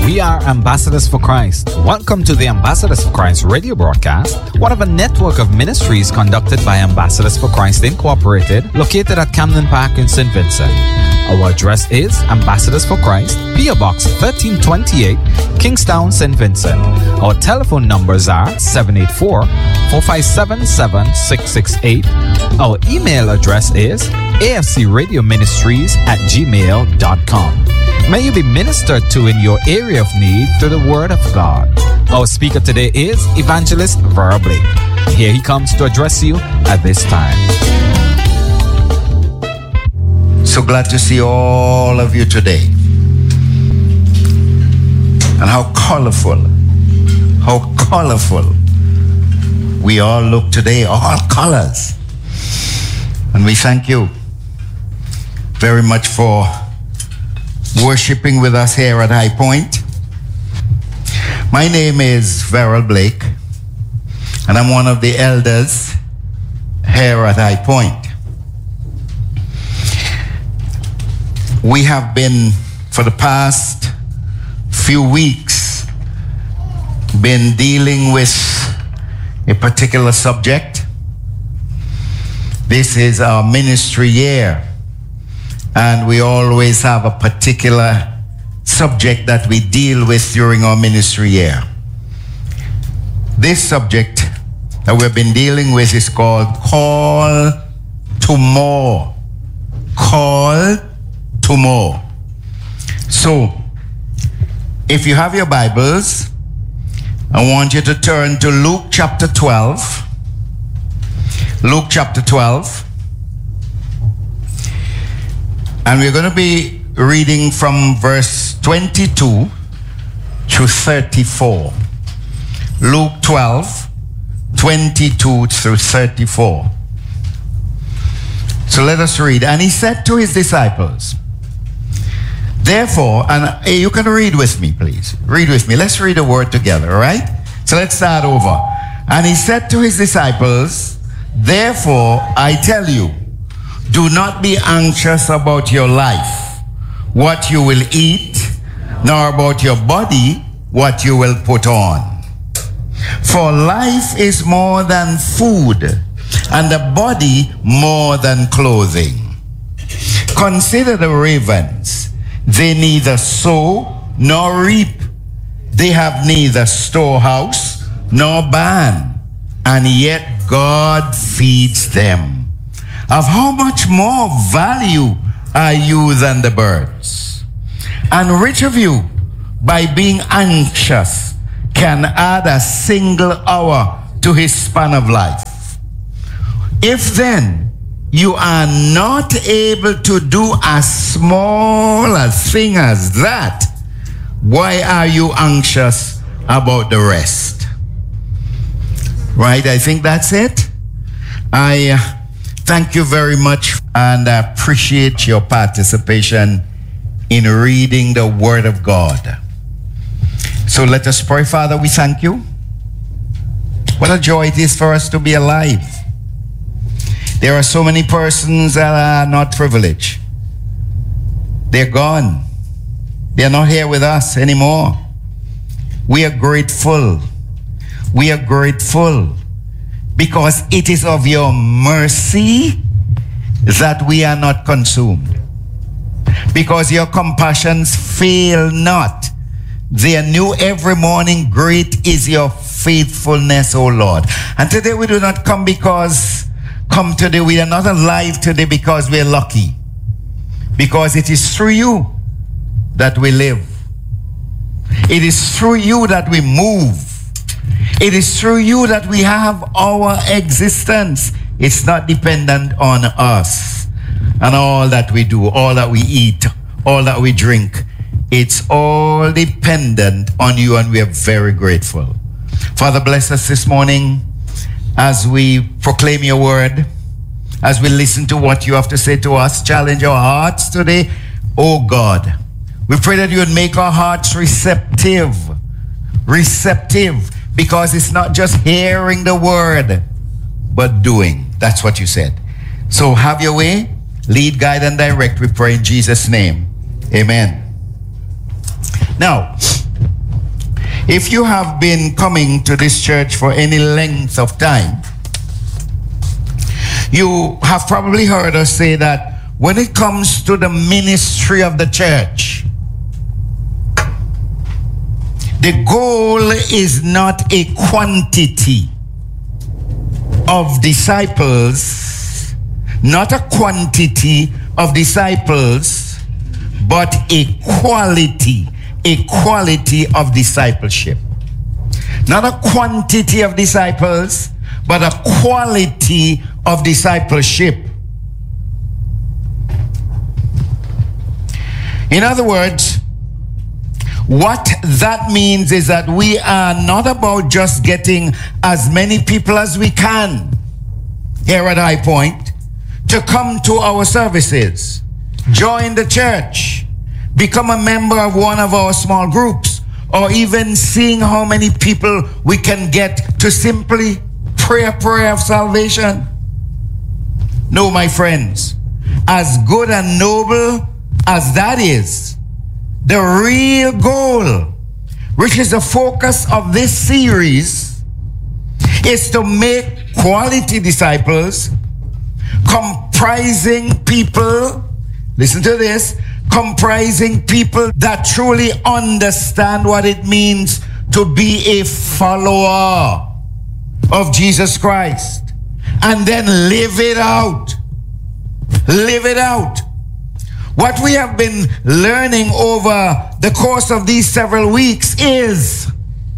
We are Ambassadors for Christ. Welcome to the Ambassadors for Christ radio broadcast, one of a network of ministries conducted by Ambassadors for Christ Incorporated, located at Camden Park in St. Vincent. Our address is Ambassadors for Christ, P.O. Box 1328, Kingstown, St. Vincent. Our telephone numbers are 784-457-7668. Our email address is afcradioministries@gmail.com. May you be ministered to in your area of need through the Word of God. Our speaker today is Evangelist Verl Blake. Here he comes to address you at this time. So glad to see all of you today. And how colorful we all look today, all colors. And we thank you very much for worshiping with us here at High Point. My name is Verl Blake, and I'm one of the elders here at High Point. We have been, for the past few weeks, been dealing with a particular subject. This is our ministry year, and we always have a particular subject that we deal with during our ministry year. This subject that we've been dealing with is called Call to More. Call to More. So, if you have your Bibles, I want you to turn to Luke chapter 12. Luke chapter 12. And we're going to be reading from verse 22 to 34. Luke 12, 22 through 34. So let us read. And he said to his disciples, therefore, and you can read with me, please. Read with me. Let's read the word together, all right? So let's start over. And he said to his disciples, therefore, I tell you, do not be anxious about your life, what you will eat, nor about your body, what you will put on. For life is more than food, and the body more than clothing. Consider the ravens. They neither sow nor reap. They have neither storehouse nor barn, and yet God feeds them. Of how much more value are you than the birds? And which of you, by being anxious, can add a single hour to his span of life? If then you are not able to do as small a thing as that, why are you anxious about the rest? Right, I think that's it. I thank you very much, and I appreciate your participation in reading the Word of God. So let us pray. Father, we thank you. What a joy it is for us to be alive. There are so many persons that are not privileged. They're gone. They're not here with us anymore. We are grateful. We are grateful because it is of your mercy that we are not consumed. Because your compassions fail not. They are new every morning. Great is your faithfulness, O Lord. And today we do not come today. We are not alive today because we are lucky. Because it is through you that we live. It is through you that we move. It is through you that we have our existence. It's not dependent on us and all that we do, all that we eat, all that we drink. It's all dependent on you, and we are very grateful. Father, bless us this morning as we proclaim your word, as we listen to what you have to say to us. Challenge our hearts today, oh God. We pray that you would make our hearts receptive, because it's not just hearing the word, but doing. That's what you said. So have your way, lead, guide, and direct, we pray in Jesus' name. Amen. Now, If you have been coming to this church for any length of time, you have probably heard us say that when it comes to the ministry of the church, the goal is not a quantity of disciples, not a quantity of disciples, but a quality of discipleship. Not a quantity of disciples, but a quality of discipleship. In other words, what that means is that we are not about just getting as many people as we can here at High Point to come to our services, join the church, become a member of one of our small groups, or even seeing how many people we can get to simply pray a prayer of salvation. No, my friends, as good and noble as that is, the real goal, which is the focus of this series, is to make quality disciples comprising people, listen to this, comprising people that truly understand what it means to be a follower of Jesus Christ, and then live it out. Live it out. What we have been learning over the course of these several weeks is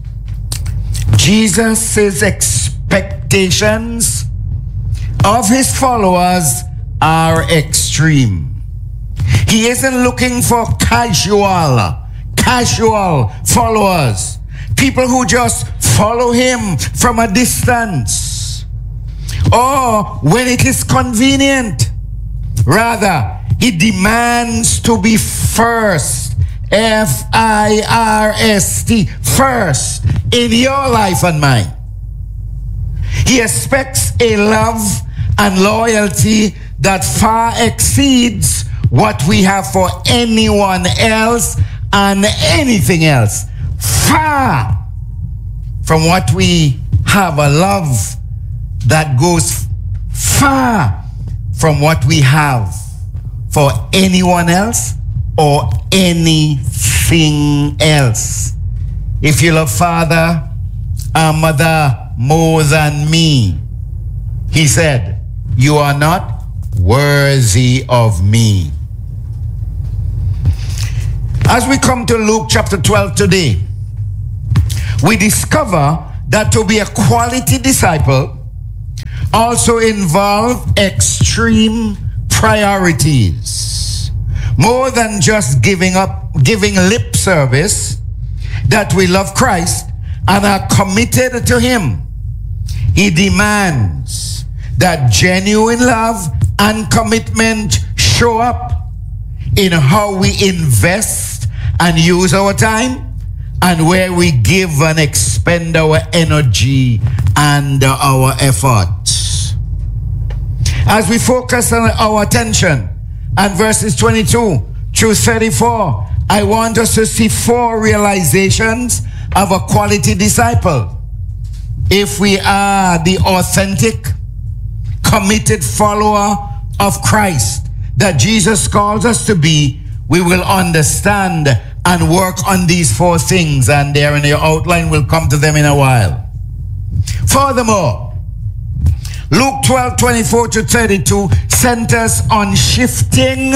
Jesus' expectations of his followers are extreme. He isn't looking for casual followers, people who just follow him from a distance or when it is convenient. Rather, he demands to be first, F-I-R-S-T, first in your life and mine. He expects a love and loyalty that far exceeds what we have for anyone else and anything else. Far from what we have, a love that goes far from what we have for anyone else or anything else. If you love father and mother more than me, he said, you are not worthy of me. As we come to Luke chapter 12 today, we discover that to be a quality disciple also involves extreme priorities. More than just giving lip service, that we love Christ and are committed to him. He demands that genuine love and commitment show up in how we invest and use our time and where we give and expend our energy and our efforts. As we focus on our attention on verses 22 through 34, I want us to see 4 realizations of a quality disciple. If we are the authentic, committed follower of Christ that Jesus calls us to be, we will understand and work on these 4 things, and there in your outline, we'll come to them in a while. Furthermore, Luke 12:24-32 centers on shifting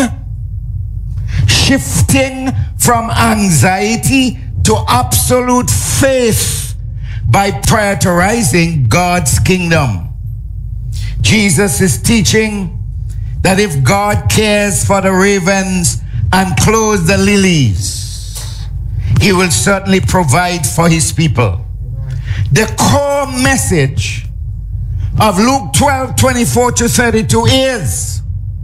from anxiety to absolute faith by prioritizing God's kingdom. Jesus is teaching that if God cares for the ravens and clothes the lilies, he will certainly provide for his people. The core message of Luke 12:24-32 is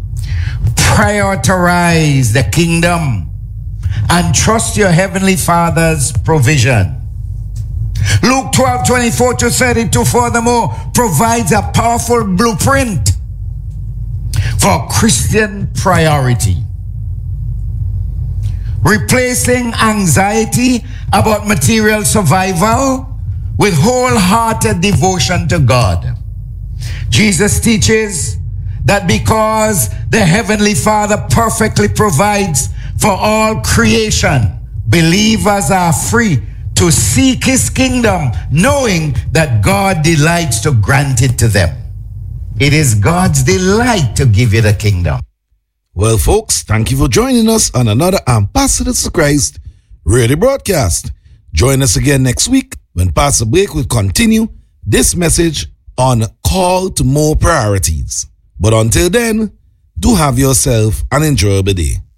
prioritize the kingdom and trust your heavenly Father's provision. Luke 12:24-32 furthermore provides a powerful blueprint for Christian priority. replacing anxiety about material survival with wholehearted devotion to God. Jesus teaches that because the Heavenly Father perfectly provides for all creation, believers are free to seek His kingdom, knowing that God delights to grant it to them. It is God's delight to give you the kingdom. Well, folks, thank you for joining us on another Ambassadors for Christ radio broadcast. Join us again next week when Pastor Blake will continue this message on call to more priorities. But until then, do have yourself an enjoyable day.